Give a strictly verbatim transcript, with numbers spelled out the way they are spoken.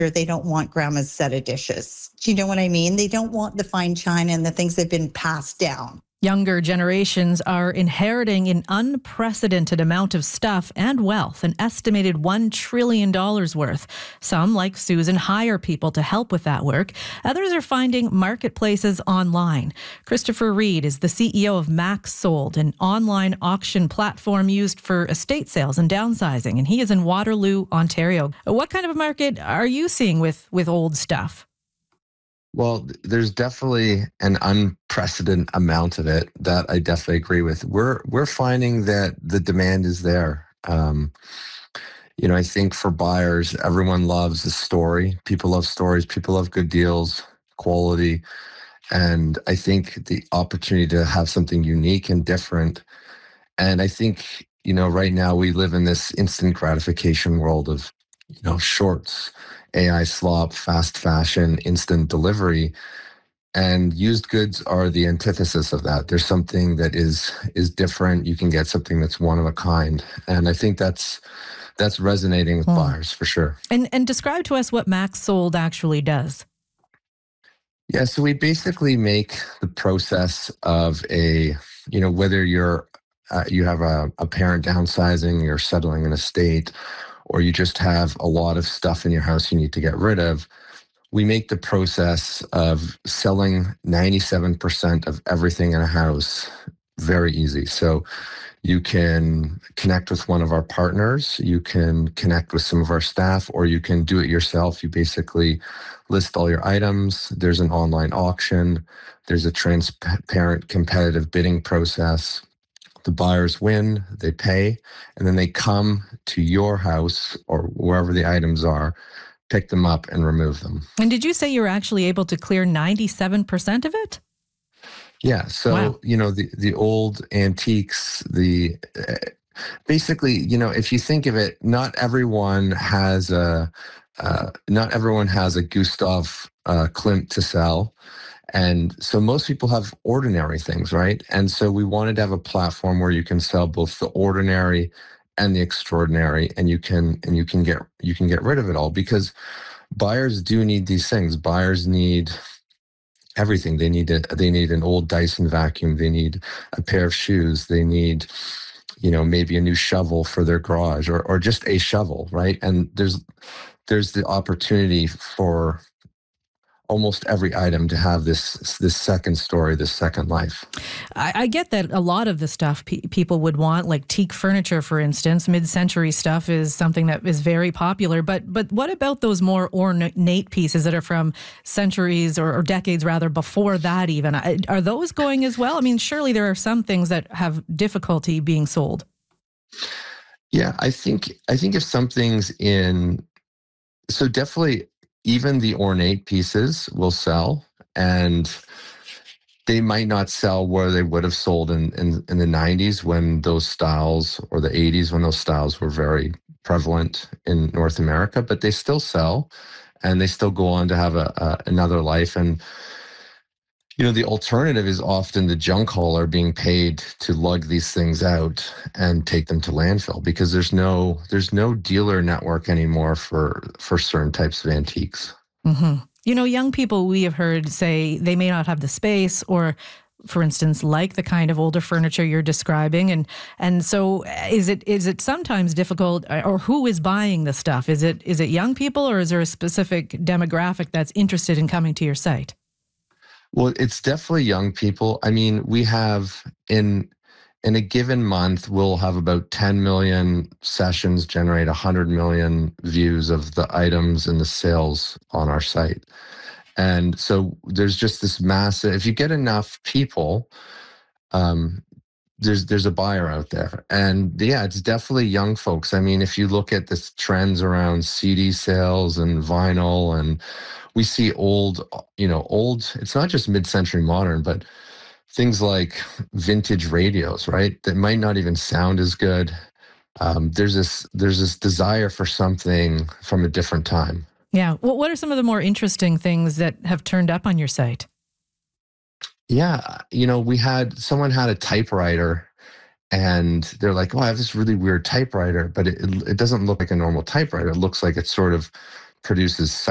They don't want grandma's set of dishes. Do you know what I mean? They don't want the fine china and the things that have been passed down. Younger generations are inheriting an unprecedented amount of stuff and wealth, an estimated one trillion dollars worth. Some, like Susan, hire people to help with that work. Others are finding marketplaces online. Christopher Reed is the C E O of Max Sold, an online auction platform used for estate sales and downsizing, and he is in Waterloo, Ontario. What kind of a market are you seeing with, with old stuff? Well, there's definitely an unprecedented amount of it that I definitely agree with. We're we're finding that the demand is there. Um, you know, I think for buyers, everyone loves a story. People love stories. People love good deals, quality, and I think the opportunity to have something unique and different. And I think, you know, right now we live in this instant gratification world of, you know, shorts, A I slop, fast fashion, instant delivery, and used goods are the antithesis of that. There's something that is is different. You can get something that's one of a kind, and I think that's that's resonating with hmm. buyers for sure. And and describe to us what Max Sold actually does. Yeah, so we basically make the process of a, you know, whether you're uh, you have a, a parent downsizing, you're settling an estate, or you just have a lot of stuff in your house you need to get rid of, we make the process of selling ninety-seven percent of everything in a house very easy. So you can connect with one of our partners, you can connect with some of our staff, or you can do it yourself. You basically list all your items. There's an online auction. There's a transparent competitive bidding process. The buyers win, they pay, and then they come to your house or wherever the items are, pick them up and remove them. And did you say you were actually able to clear ninety-seven percent of it? Yeah. So, wow. you know, the, the old antiques, the uh, basically, you know, if you think of it, not everyone has a, uh, not everyone has a Gustav uh, Klimt to sell. And so most people have ordinary things, right? And so we wanted to have a platform where you can sell both the ordinary and the extraordinary, and you can and you can get you can get rid of it all, because buyers do need these things. Buyers need everything. They need a, they need an old Dyson vacuum. They need a pair of shoes. They need, you know, maybe a new shovel for their garage, or or just a shovel, right? And there's there's the opportunity for almost every item to have this this second story, this second life. I, I get that a lot of the stuff pe- people would want, like teak furniture, for instance, mid-century stuff is something that is very popular. But but what about those more ornate pieces that are from centuries or, or decades rather before that even? Are those going as well? I mean, surely there are some things that have difficulty being sold. Yeah, I think I think if something's in, so definitely. Even the ornate pieces will sell, and they might not sell where they would have sold in, in, in the nineties when those styles, or the eighties when those styles were very prevalent in North America, but they still sell, and they still go on to have a, a another life. And you know, the alternative is often the junk hauler being paid to lug these things out and take them to landfill, because there's no there's no dealer network anymore for for certain types of antiques. Mm-hmm. You know, young people, we have heard say they may not have the space, or, for instance, like the kind of older furniture you're describing, and and so is it is it sometimes difficult, or who is buying the stuff? Is it is it young people, or is there a specific demographic that's interested in coming to your site? Well, it's definitely young people. I mean, we have in in a given month, we'll have about ten million sessions generate one hundred million views of the items and the sales on our site. And so there's just this massive, if you get enough people, um, there's there's a buyer out there. And yeah, it's definitely young folks. I mean, if you look at the trends around C D sales and vinyl, and we see old, you know, old, it's not just mid-century modern, but things like vintage radios, right? That might not even sound as good. Um, there's this there's this desire for something from a different time. Yeah. Well, what are some of the more interesting things that have turned up on your site? Yeah, you know, we had, someone had a typewriter, and they're like, oh, I have this really weird typewriter, but it, it doesn't look like a normal typewriter. It looks like it sort of produces